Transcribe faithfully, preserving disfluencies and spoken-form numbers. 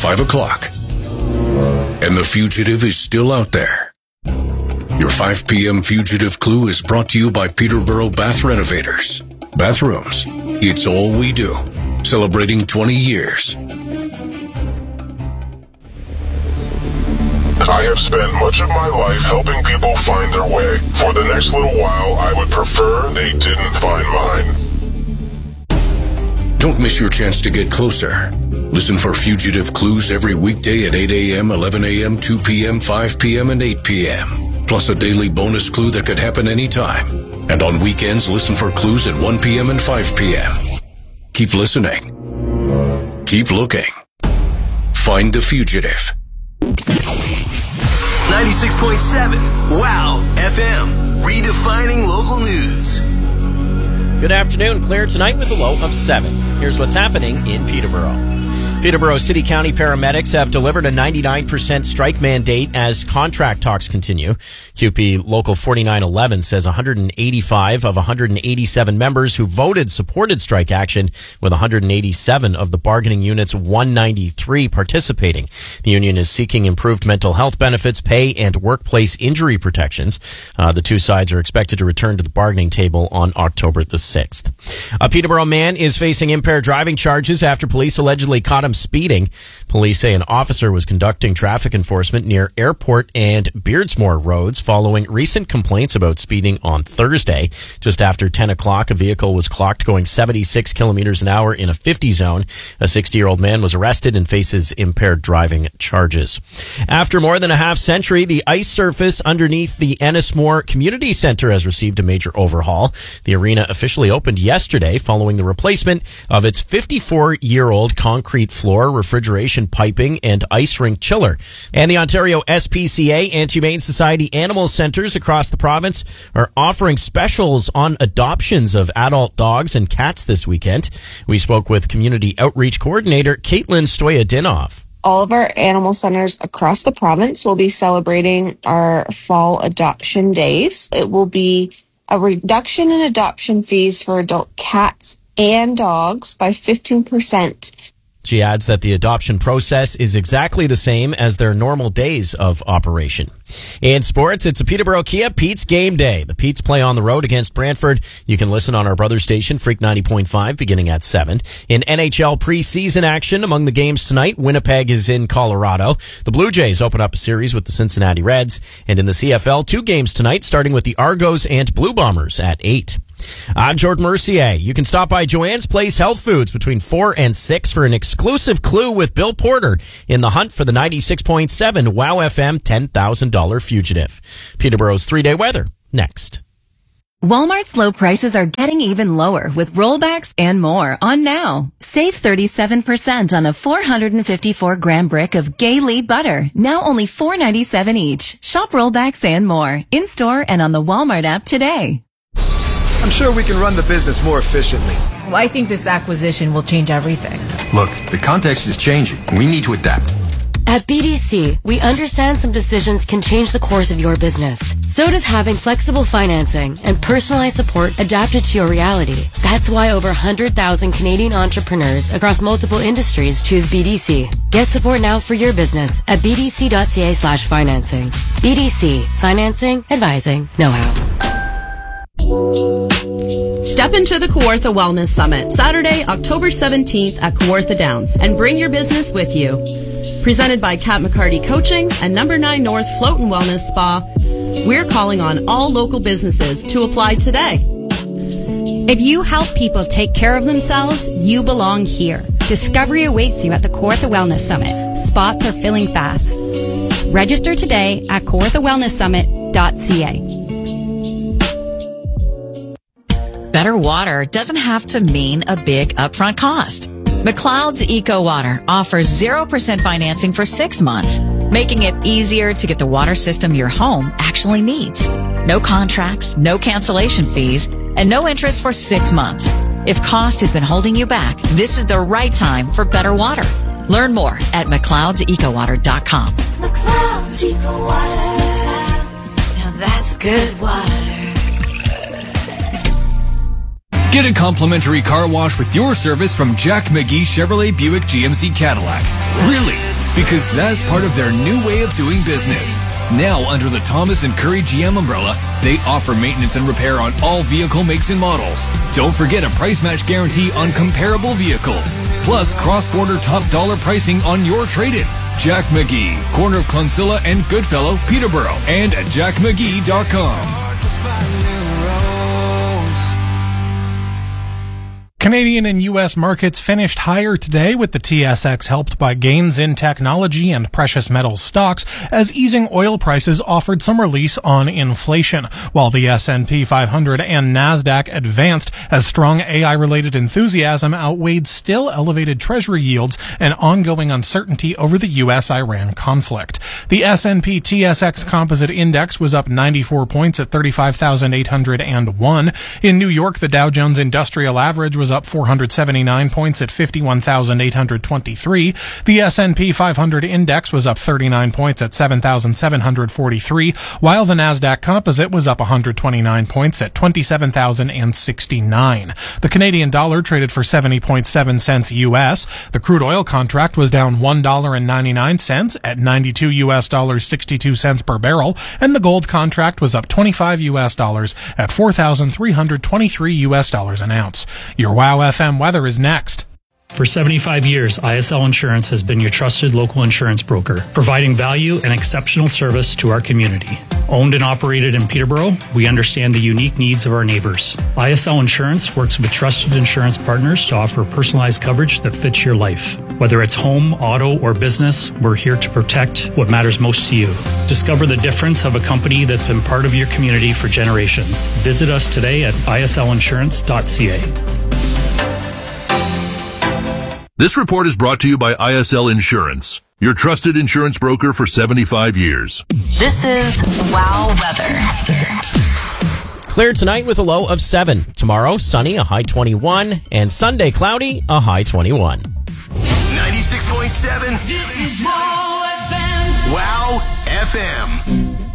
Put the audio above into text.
five o'clock. And the fugitive is still out there. Your five p.m. fugitive clue is brought to you by Peterborough Bath Renovators. Bathrooms, it's all we do. Celebrating twenty years. I have spent much of my life helping people find their way. For the next little while, I would prefer they didn't find mine. Don't miss your chance to get closer. Listen for fugitive clues every weekday at eight a.m., eleven a.m., two p.m., five p.m., and eight p.m. Plus a daily bonus clue that could happen anytime. And on weekends, listen for clues at one p.m. and five p.m. Keep listening. Keep looking. Find the fugitive. ninety-six point seven Wow F M, redefining local news. Good afternoon. Clear tonight with a low of seven. Here's what's happening in Peterborough. Peterborough City County paramedics have delivered a ninety-nine percent strike mandate as contract talks continue. Q P Local forty-nine eleven says one hundred eighty-five of one hundred eighty-seven members who voted supported strike action, with one hundred eighty-seven of the bargaining unit's one hundred ninety-three participating. The union is seeking improved mental health benefits, pay, and workplace injury protections. Uh, the two sides are expected to return to the bargaining table on October the sixth. A Peterborough man is facing impaired driving charges after police allegedly caught him speeding. Police say an officer was conducting traffic enforcement near Airport and Beardsmore roads following recent complaints about speeding on Thursday. Just after ten o'clock, a vehicle was clocked going seventy-six kilometers an hour in a fifty zone. A sixty-year-old man was arrested and faces impaired driving charges. After more than a half century, the ice surface underneath the Ennismore Community Centre has received a major overhaul. The arena officially opened yesterday following the replacement of its fifty-four-year-old concrete floor, refrigeration piping, and ice rink chiller. And the Ontario S P C A and Humane Society animal centres across the province are offering specials on adoptions of adult dogs and cats this weekend. We spoke with Community Outreach Coordinator Caitlin Stoyadinov. All of our animal centers across the province will be celebrating our fall adoption days. It will be a reduction in adoption fees for adult cats and dogs by fifteen percent. She adds that the adoption process is exactly the same as their normal days of operation. In sports, it's a Peterborough Kia Pete's game day. The Pete's play on the road against Brantford. You can listen on our brother station, Freak ninety point five, beginning at seven. In N H L preseason action, among the games tonight, Winnipeg is in Colorado. The Blue Jays open up a series with the Cincinnati Reds. And in the C F L, two games tonight, starting with the Argos and Blue Bombers at eight. I'm Jordan Mercier. You can stop by Joanne's Place Health Foods between four and six for an exclusive clue with Bill Porter in the hunt for the ninety-six point seven Wow F M ten thousand dollars fugitive. Peterborough's three-day weather, next. Walmart's low prices are getting even lower with rollbacks and more on now. Save thirty-seven percent on a four hundred fifty-four gram brick of Gay butter, now only four dollars and ninety-seven cents each. Shop rollbacks and more in-store and on the Walmart app today. I'm sure we can run the business more efficiently. Well, I think this acquisition will change everything. Look, the context is changing. We need to adapt. At B D C, we understand some decisions can change the course of your business. So does having flexible financing and personalized support adapted to your reality. That's why over one hundred thousand Canadian entrepreneurs across multiple industries choose B D C. Get support now for your business at bdc.ca slash financing. B D C. Financing, advising, know-how. Step into the Kawartha Wellness Summit, Saturday, October seventeenth at Kawartha Downs, and bring your business with you. Presented by Kat McCarty Coaching and Number nine North Float and Wellness Spa, we're calling on all local businesses to apply today. If you help people take care of themselves, you belong here. Discovery awaits you at the Kawartha Wellness Summit. Spots are filling fast. Register today at kawartha wellness summit dot c a. Better water doesn't have to mean a big upfront cost. McLeod's Eco Water offers zero percent financing for six months, making it easier to get the water system your home actually needs. No contracts, no cancellation fees, and no interest for six months. If cost has been holding you back, this is the right time for better water. Learn more at mcleods eco water dot com. McLeod's Eco Water. Now that's good water. Get a complimentary car wash with your service from Jack McGee Chevrolet Buick G M C Cadillac. Really? because that's part of their new way of doing business. Now, under the Thomas and Curry G M umbrella, they offer maintenance and repair on all vehicle makes and models. Don't forget a price match guarantee on comparable vehicles. Plus, cross-border top dollar pricing on your trade-in. Jack McGee, corner of Clonsilla and Goodfellow, Peterborough, and at jack mcgee dot com. Canadian and U S markets finished higher today, with the T S X helped by gains in technology and precious metals stocks, as easing oil prices offered some release on inflation, while the S and P five hundred and NASDAQ advanced as strong A I-related enthusiasm outweighed still elevated treasury yields and ongoing uncertainty over the U S Iran conflict. The S and P T S X Composite Index was up ninety-four points at thirty-five thousand eight hundred one. In New York, the Dow Jones Industrial Average was up four hundred seventy-nine points at fifty-one thousand eight hundred twenty-three. The S and P five hundred index was up thirty-nine points at seven thousand seven hundred forty-three, while the NASDAQ Composite was up one hundred twenty-nine points at twenty-seven thousand sixty-nine. The Canadian dollar traded for seventy point seven cents U S. The crude oil contract was down one dollar and ninety-nine cents at ninety-two U S dollars sixty-two cents per barrel, and the gold contract was up twenty-five U S dollars at four thousand three hundred twenty-three U S dollars an ounce. Your Wow F M weather is next. For seventy-five years, I S L Insurance has been your trusted local insurance broker, providing value and exceptional service to our community. Owned and operated in Peterborough, we understand the unique needs of our neighbors. I S L Insurance works with trusted insurance partners to offer personalized coverage that fits your life. Whether it's home, auto, or business, we're here to protect what matters most to you. Discover the difference of a company that's been part of your community for generations. Visit us today at I S L insurance dot C A. This report is brought to you by I S L Insurance, your trusted insurance broker for seventy-five years. This is Wow Weather. Clear tonight with a low of seven. Tomorrow, sunny, a high twenty-one. And Sunday, cloudy, a high twenty-one. ninety-six point seven. This is Wow F M. Wow F M.